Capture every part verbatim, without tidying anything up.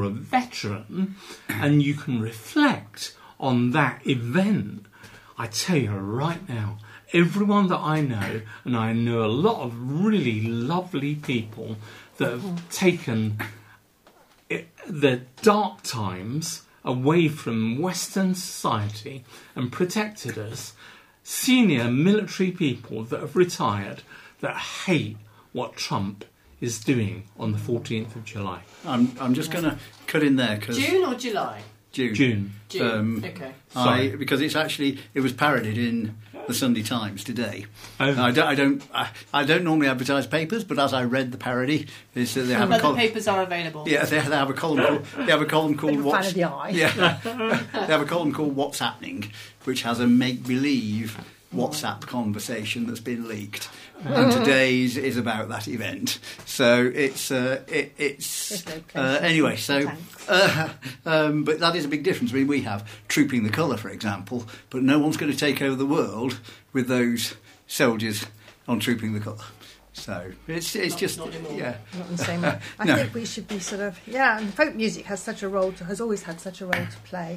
a veteran and you can reflect on that event, I tell you right now, everyone that I know, and I know a lot of really lovely people that have taken it, the dark times away from Western society and protected us, senior military people that have retired that hate what Trump is doing on the fourteenth of July. I'm I'm just going to cut in there because June or July? June. June. June. Um, okay. I, because it's actually it was parodied in the Sunday Times today. Oh. I don't I don't I, I don't normally advertise papers, but as I read the parody, is that they have But a the column. papers are available. Yeah, they have a column called they have a column called Bit of a What's fan of the eye. Yeah, they have a column called What's Happening, which has a make believe WhatsApp conversation that's been leaked. And today's is about that event, so it's uh, it, it's There's no place uh, for anyway. some So, tanks. uh, um, but that is a big difference. I mean, we have Trooping the Colour, for example, but no one's going to take over the world with those soldiers on Trooping the Colour. So it's it's Not- just not anymore. yeah. Not the same. I No. think we should be sort of yeah. And folk music has such a role to, has always had such a role to play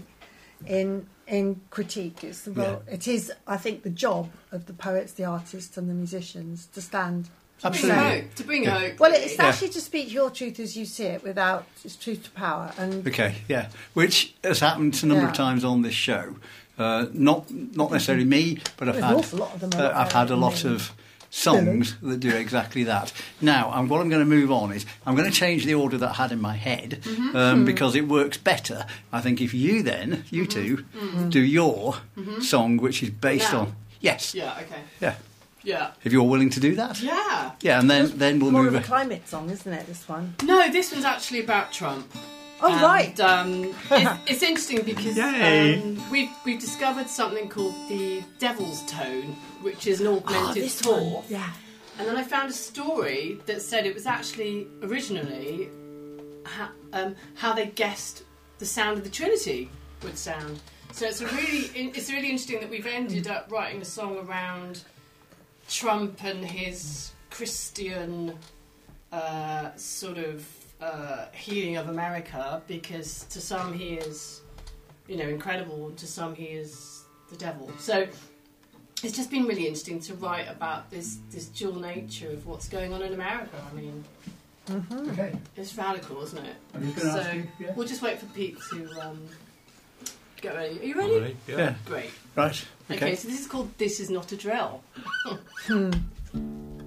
in in critique. It's the role. It is, I think, the job of the poets, the artists, and the musicians to stand. To bring Absolutely. hope. To bring Yeah. hope. Well, it's Yeah. actually to speak your truth as you see it, without it's truth to power. And Okay, yeah, which has happened a number Yeah. of times on this show. Uh, not not necessarily me, but I've There's had an awful lot of them uh, out I've there had a at the lot moment. of songs that do exactly that. Now, I'm, what I'm going to move on is I'm going to change the order that I had in my head Mm-hmm. um, because it works better. I think if you then, you two, do your song, which is based Now? on yes, Yeah, okay. yeah. Yeah. If you're willing to do that, Yeah. yeah, and then then we'll more move of a it. climate song, isn't it? This one. No, this one's actually about Trump. Oh And, right. Um, it's, it's interesting because Yay. um, we've we've discovered something called the Devil's Tone, which is an Oh, augmented this fourth. one. Yeah. And then I found a story that said it was actually originally ha- um, how they guessed the sound of the Trinity would sound. So it's a really it's really interesting that we've ended up writing a song around Trump and his Christian uh, sort of uh, healing of America, because to some he is, you know, incredible, and to some he is the devil. So it's just been really interesting to write about this this dual nature of what's going on in America. I mean, Okay, it's radical, isn't it? I'm just going to So ask you. Yeah. we'll just wait for Pete to um, get ready. Are you ready? Already? Yeah. Great. Right. Okay. Okay. So this is called "This Is Not a Drill." Hmm.